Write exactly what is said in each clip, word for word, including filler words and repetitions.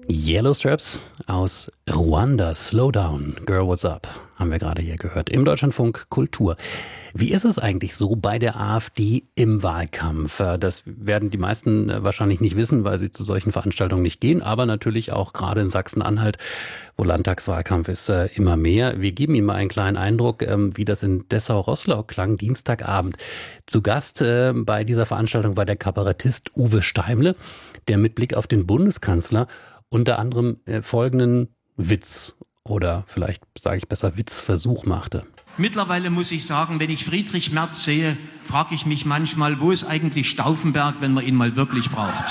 Yellow Straps aus Ruanda, Slow Down, Girl What's Up, haben wir gerade hier gehört, im Deutschlandfunk Kultur. Wie ist es eigentlich so bei der AfD im Wahlkampf? Das werden die meisten wahrscheinlich nicht wissen, weil sie zu solchen Veranstaltungen nicht gehen, aber natürlich auch gerade in Sachsen-Anhalt, wo Landtagswahlkampf ist, immer mehr. Wir geben Ihnen mal einen kleinen Eindruck, wie das in Dessau-Roßlau klang, Dienstagabend. Zu Gast bei dieser Veranstaltung war der Kabarettist Uwe Steimle, der mit Blick auf den Bundeskanzler unter anderem folgenden Witz oder vielleicht sage ich besser Witzversuch machte. Mittlerweile muss ich sagen, wenn ich Friedrich Merz sehe, frage ich mich manchmal, wo ist eigentlich Stauffenberg, wenn man ihn mal wirklich braucht?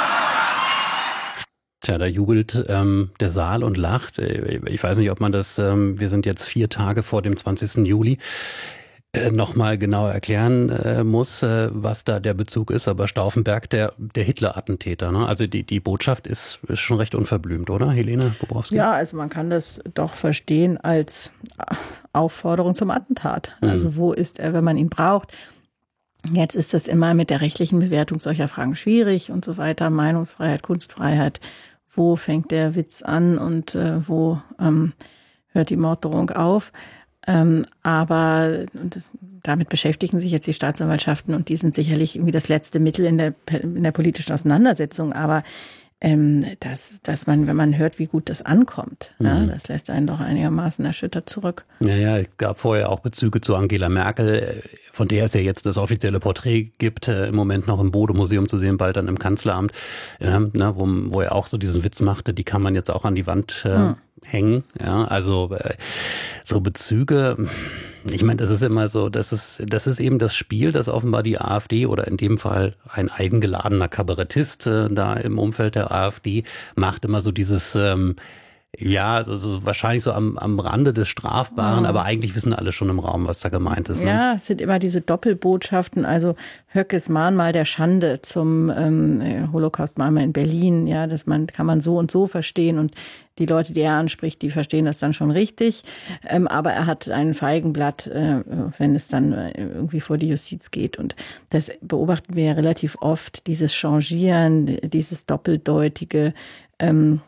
Tja, da jubelt ähm, der Saal und lacht. Ich weiß nicht, ob man das, ähm, wir sind jetzt vier Tage vor dem zwanzigsten Juli, äh, nochmal genauer erklären äh, muss, äh, was da der Bezug ist. Aber Stauffenberg, der, der Hitler-Attentäter, ne? Also die, die Botschaft ist, ist schon recht unverblümt, oder, Helene Bobrowski? Ja, also man kann das doch verstehen als Aufforderung zum Attentat. Mhm. Also wo ist er, wenn man ihn braucht? Jetzt ist das immer mit der rechtlichen Bewertung solcher Fragen schwierig und so weiter. Meinungsfreiheit, Kunstfreiheit. Wo fängt der Witz an und äh, wo ähm, hört die Morddrohung auf? Ähm, aber und das, damit beschäftigen sich jetzt die Staatsanwaltschaften und die sind sicherlich irgendwie das letzte Mittel in der, in der politischen Auseinandersetzung. Aber ähm, dass, dass man, wenn man hört, wie gut das ankommt, mhm. ja, das lässt einen doch einigermaßen erschüttert zurück. Naja, es gab vorher auch Bezüge zu Angela Merkel, von der es ja jetzt das offizielle Porträt gibt, äh, im Moment noch im Bode-Museum zu sehen, bald dann im Kanzleramt, äh, na, wo, wo er auch so diesen Witz machte, die kann man jetzt auch an die Wand äh, mhm. hängen. Ja, also äh, so Bezüge, ich meine, das ist immer so, das ist, das ist eben das Spiel, das offenbar die AfD oder in dem Fall ein eingeladener Kabarettist äh, da im Umfeld der AfD macht, immer so dieses, ähm, ja, so, so wahrscheinlich so am, am Rande des Strafbaren, oh. aber eigentlich wissen alle schon im Raum, was da gemeint ist. Ne? Ja, es sind immer diese Doppelbotschaften, also Höckes Mahnmal der Schande zum ähm, Holocaust-Mahnmal in Berlin, ja, das man, kann man so und so verstehen und die Leute, die er anspricht, die verstehen das dann schon richtig, ähm, aber er hat ein Feigenblatt, äh, wenn es dann irgendwie vor die Justiz geht und das beobachten wir ja relativ oft, dieses Changieren, dieses Doppeldeutige, ähm,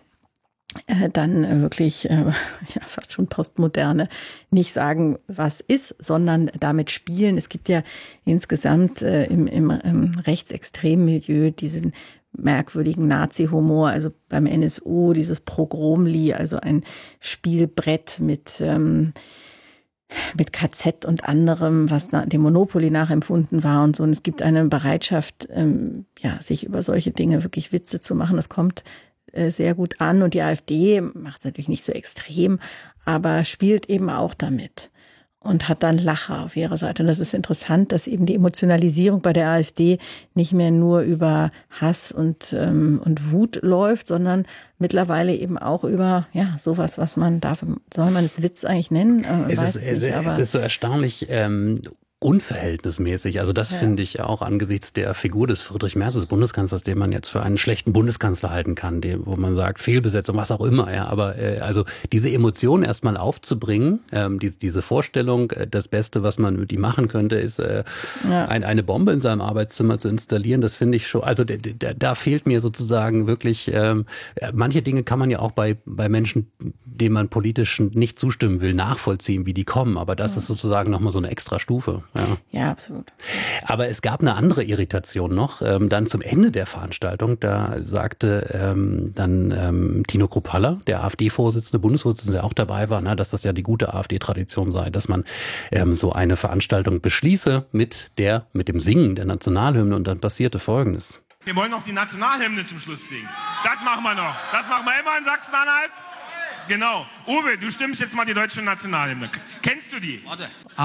dann wirklich äh, ja, fast schon postmoderne, nicht sagen, was ist, sondern damit spielen. Es gibt ja insgesamt äh, im, im, im rechtsextremen Milieu diesen merkwürdigen Nazi-Humor, also beim N S U dieses Pogromli, also ein Spielbrett mit ähm, mit K Z und anderem, was dem Monopoly nachempfunden war und so. Und es gibt eine Bereitschaft, ähm, ja, sich über solche Dinge wirklich Witze zu machen. Das kommt sehr gut an und die AfD macht es natürlich nicht so extrem, aber spielt eben auch damit und hat dann Lacher auf ihrer Seite. Und das ist interessant, dass eben die Emotionalisierung bei der AfD nicht mehr nur über Hass und, ähm, und Wut läuft, sondern mittlerweile eben auch über ja sowas, was man darf, soll man es Witz eigentlich nennen? Äh, es, ist, nicht, es, aber es ist so erstaunlich ähm, unverhältnismäßig. Also das ja. finde ich auch angesichts der Figur des Friedrich Merz, des Bundeskanzlers, den man jetzt für einen schlechten Bundeskanzler halten kann, den, wo man sagt, Fehlbesetzung, was auch immer. Ja, aber äh, also diese Emotionen erstmal aufzubringen, ähm, die, diese Vorstellung, äh, das Beste, was man mit ihm machen könnte, ist äh, ja. ein, eine Bombe in seinem Arbeitszimmer zu installieren. Das finde ich schon, also da, da, da fehlt mir sozusagen wirklich, ähm, manche Dinge kann man ja auch bei, bei Menschen, denen man politisch nicht zustimmen will, nachvollziehen, wie die kommen. Aber das ja. ist sozusagen nochmal so eine extra Stufe. Ja. ja, absolut. Aber es gab eine andere Irritation noch. Ähm, dann zum Ende der Veranstaltung, da sagte ähm, dann ähm, Tino Kruppalla, der AfD-Vorsitzende, Bundesvorsitzende, der auch dabei war, na, dass das ja die gute AfD-Tradition sei, dass man ähm, so eine Veranstaltung beschließe mit der, mit dem Singen der Nationalhymne. Und dann passierte Folgendes. Wir wollen noch die Nationalhymne zum Schluss singen. Das machen wir noch. Das machen wir immer in Sachsen-Anhalt. Genau. Uwe, du stimmst jetzt mal die deutsche Nationalhymne. Kennst du die? Warte.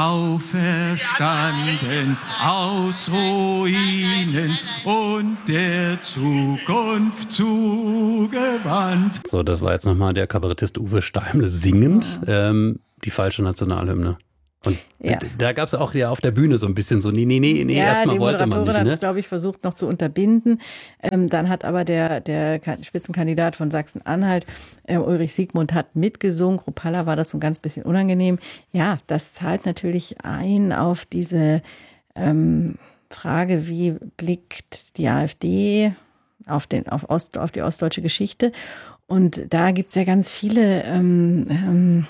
Auferstanden aus Ruinen und der Zukunft zugewandt. So, das war jetzt nochmal der Kabarettist Uwe Steimle singend ähm, die falsche Nationalhymne. Und ja. da gab es auch ja auf der Bühne so ein bisschen so, nee, nee, nee, nee, ja, erstmal wollte man nicht. Die Moderatorin ne? hat es, glaube ich, versucht noch zu unterbinden. Ähm, dann hat aber der, der Spitzenkandidat von Sachsen-Anhalt, äh, Ulrich Siegmund, hat mitgesungen. Kruppalla war das so ein ganz bisschen unangenehm. Ja, das zahlt natürlich ein auf diese ähm, Frage, wie blickt die AfD auf, den, auf, Ost, auf die ostdeutsche Geschichte. Und da gibt's ja ganz viele, ähm, ähm,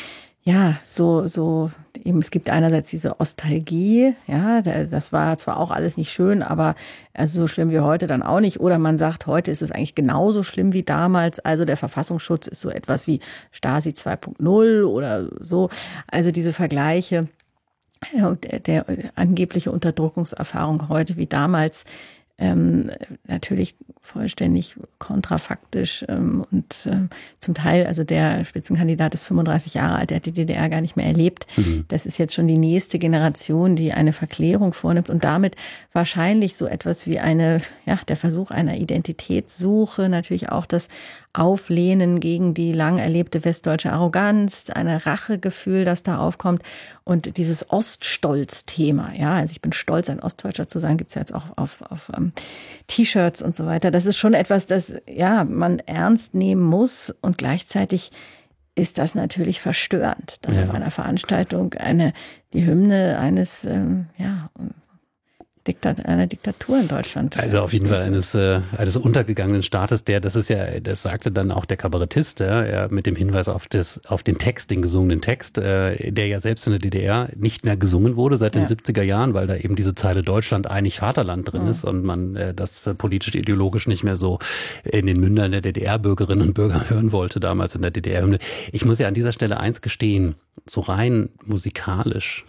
ja, so, so, eben, es gibt einerseits diese Ostalgie, ja, das war zwar auch alles nicht schön, aber also so schlimm wie heute dann auch nicht. Oder man sagt, heute ist es eigentlich genauso schlimm wie damals. Also der Verfassungsschutz ist so etwas wie Stasi zwei Punkt null oder so. Also diese Vergleiche, der, der angebliche Unterdrückungserfahrung heute wie damals, Ähm, natürlich vollständig kontrafaktisch ähm, und ähm, zum Teil, also der Spitzenkandidat ist fünfunddreißig Jahre alt, der hat die D D R gar nicht mehr erlebt. Mhm. Das ist jetzt schon die nächste Generation, die eine Verklärung vornimmt und damit wahrscheinlich so etwas wie eine, ja, der Versuch einer Identitätssuche, natürlich auch das Auflehnen gegen die lang erlebte westdeutsche Arroganz, ein Rachegefühl, das da aufkommt und dieses Oststolz-Thema, ja, also ich bin stolz, ein Ostdeutscher zu sein, gibt's ja jetzt auch auf, auf um, T-Shirts und so weiter. Das ist schon etwas, das ja man ernst nehmen muss und gleichzeitig ist das natürlich verstörend, dass ja. auf einer Veranstaltung eine die Hymne eines ähm, ja Diktat- einer Diktatur in Deutschland. Also auf jeden Fall eines, äh, eines untergegangenen Staates, der, das ist ja, das sagte dann auch der Kabarettist, ja, er mit dem Hinweis auf das, auf den Text, den gesungenen Text, äh, der ja selbst in der D D R nicht mehr gesungen wurde seit den ja. siebziger Jahren, weil da eben diese Zeile Deutschland einig Vaterland drin mhm. ist und man äh, das politisch ideologisch nicht mehr so in den Mündern der D D R-Bürgerinnen und Bürger hören wollte, damals in der D D R-Hymne. Ich muss ja an dieser Stelle eins gestehen, so rein musikalisch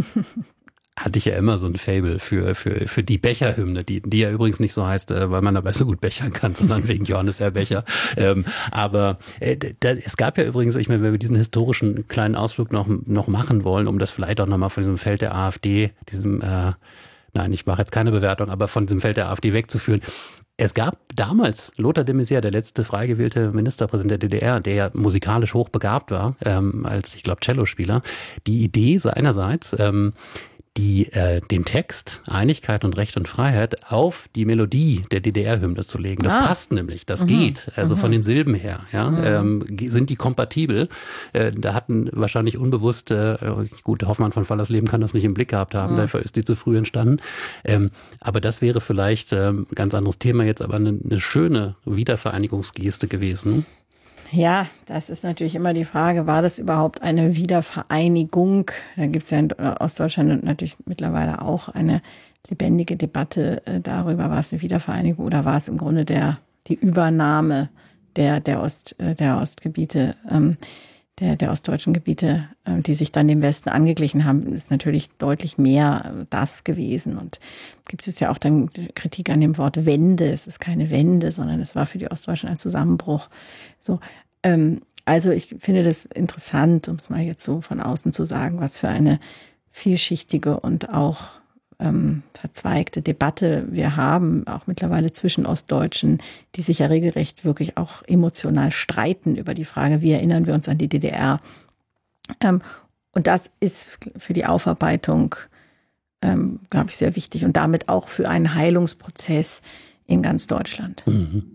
hatte ich ja immer so ein Faible für, für, für die Becher-Hymne, die, die ja übrigens nicht so heißt, weil man dabei so gut bechern kann, sondern wegen Johannes R. Becher. Ähm, aber äh, da, es gab ja übrigens, ich meine, wenn wir diesen historischen kleinen Ausflug noch, noch machen wollen, um das vielleicht auch nochmal von diesem Feld der AfD, diesem, äh, nein, ich mache jetzt keine Bewertung, aber von diesem Feld der AfD wegzuführen. Es gab damals Lothar de Maizière, der letzte frei gewählte Ministerpräsident der D D R, der ja musikalisch hochbegabt war, ähm, als, ich glaube, Cellospieler, die Idee seinerseits, ähm, die äh, den Text Einigkeit und Recht und Freiheit auf die Melodie der D D R-Hymne zu legen. Das ah. passt nämlich, das mhm. geht, also mhm. von den Silben her, ja, mhm. ähm, sind die kompatibel. Äh, da hatten wahrscheinlich unbewusst, äh, gut, Hoffmann von Fallersleben kann das nicht im Blick gehabt haben, mhm. dafür ist die zu früh entstanden. Ähm, aber das wäre vielleicht ähm, ein ganz anderes Thema jetzt, aber eine, eine schöne Wiedervereinigungsgeste gewesen. Ja, das ist natürlich immer die Frage, war das überhaupt eine Wiedervereinigung? Da gibt es ja in Ostdeutschland natürlich mittlerweile auch eine lebendige Debatte darüber, war es eine Wiedervereinigung oder war es im Grunde der die Übernahme der der Ost der Ostgebiete, ähm, der der ostdeutschen Gebiete, äh, die sich dann dem Westen angeglichen haben, ist natürlich deutlich mehr das gewesen. Und gibt es ja auch dann Kritik an dem Wort Wende. Es ist keine Wende, sondern es war für die Ostdeutschen ein Zusammenbruch. So, ähm, also ich finde das interessant, um es mal jetzt so von außen zu sagen, was für eine vielschichtige und auch ähm, verzweigte Debatte wir haben, auch mittlerweile zwischen Ostdeutschen, die sich ja regelrecht wirklich auch emotional streiten über die Frage, wie erinnern wir uns an die D D R. Ähm, und das ist für die Aufarbeitung, ähm, glaube ich, sehr wichtig und damit auch für einen Heilungsprozess in ganz Deutschland. Mhm.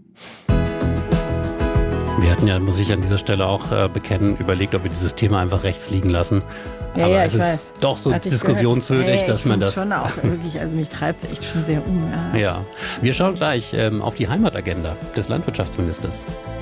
Wir hatten ja, muss ich an dieser Stelle auch äh, bekennen, überlegt, ob wir dieses Thema einfach rechts liegen lassen. Ja, aber ja, es ich ist weiß. doch so Hatte diskussionswürdig, hey, dass man das... schon auch wirklich, also mich treibt es echt schon sehr um. Ja, ja. Wir schauen gleich ähm, auf die Heimatagenda des Landwirtschaftsministers.